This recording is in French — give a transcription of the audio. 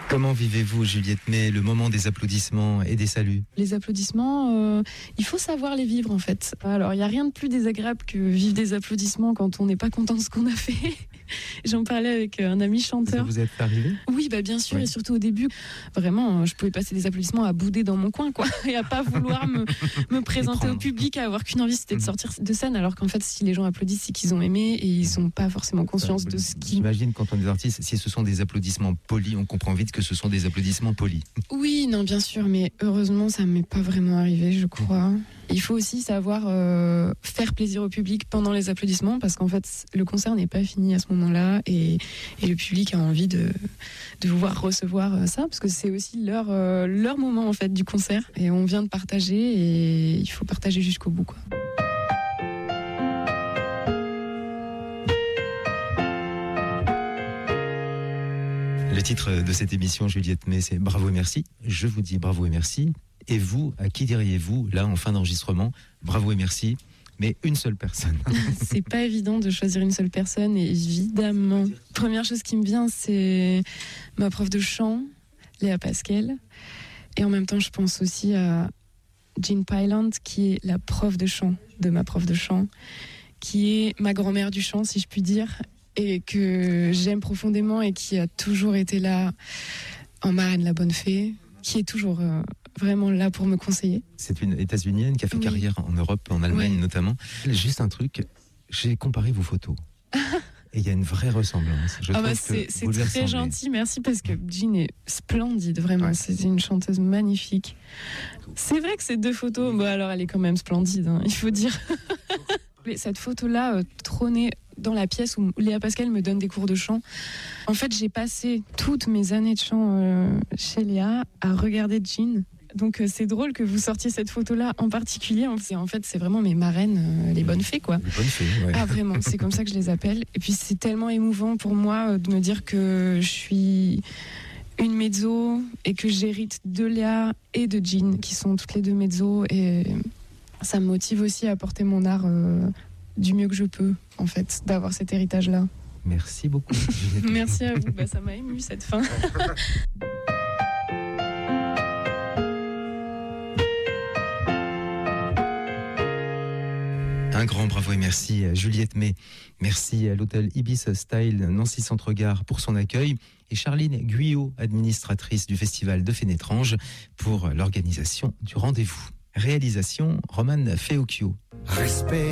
Comment vivez-vous, Juliette May, le moment des applaudissements et des saluts ? Les applaudissements, il faut savoir les vivre en fait. Alors, il n'y a rien de plus désagréable que vivre des applaudissements quand on n'est pas content de ce qu'on a fait. J'en parlais avec un ami chanteur. Ça vous est arrivé ? Oui, bien sûr, Ouais. et surtout au début. Vraiment, je pouvais passer des applaudissements à bouder dans mon coin, quoi, et à pas vouloir me présenter au public, à avoir qu'une envie, c'était de sortir de scène, alors qu'en fait, si les gens applaudissent, c'est qu'ils ont aimé et ils n'ont pas forcément conscience de ce qui... J'imagine quand on est artiste, si ce sont des applaudissements polis, on comprend vite que ce sont des applaudissements polis. Oui, non, bien sûr, mais heureusement, ça ne m'est pas vraiment arrivé, je crois. Il faut aussi savoir faire plaisir au public pendant les applaudissements, parce qu'en fait, le concert n'est pas fini à ce moment-là, et le public a envie de pouvoir recevoir ça, parce que c'est aussi leur moment en fait du concert, et on vient de partager, et il faut partager jusqu'au bout, quoi. Le titre de cette émission, Juliette May, c'est Bravo et merci. Je vous dis bravo et merci. Et vous, à qui diriez-vous, là, en fin d'enregistrement, bravo et merci, mais une seule personne? C'est pas évident de choisir une seule personne, évidemment. Première chose qui me vient, c'est ma prof de chant, Léa Pascal. Et en même temps, je pense aussi à Jean Pyland, qui est la prof de chant de ma prof de chant, qui est ma grand-mère du chant, si je puis dire, et que j'aime profondément et qui a toujours été là en marraine la bonne fée, qui est toujours vraiment là pour me conseiller. C'est une États-Unienne qui a fait carrière en Europe, en Allemagne notamment. Juste un truc, j'ai comparé vos photos. Et il y a une vraie ressemblance. C'est très gentil, merci, parce que Jean est splendide, vraiment. Ouais. C'est une chanteuse magnifique. C'est vrai que ces deux photos, alors elle est quand même splendide, hein, il faut dire. Cette photo-là trônait dans la pièce où Léa Pascal me donne des cours de chant. En fait, j'ai passé toutes mes années de chant chez Léa à regarder Jean. Donc c'est drôle que vous sortiez cette photo-là en particulier. En fait, c'est vraiment mes marraines, les bonnes fées, quoi. Les bonnes fées, ouais. Ah, vraiment, c'est comme ça que je les appelle. Et puis c'est tellement émouvant pour moi de me dire que je suis une mezzo et que j'hérite de Léa et de Jean, qui sont toutes les deux mezzo. Et ça me motive aussi à porter mon art du mieux que je peux, en fait, d'avoir cet héritage-là. Merci beaucoup. Merci à vous. Ça m'a ému, cette fin. Un grand bravo et merci à Juliette May. Merci à l'hôtel Ibis Style Nancy Centre-Gare pour son accueil et Charline Guyot, administratrice du festival de Fénétrange, pour l'organisation du rendez-vous. Réalisation Romane Feocchio. Respect.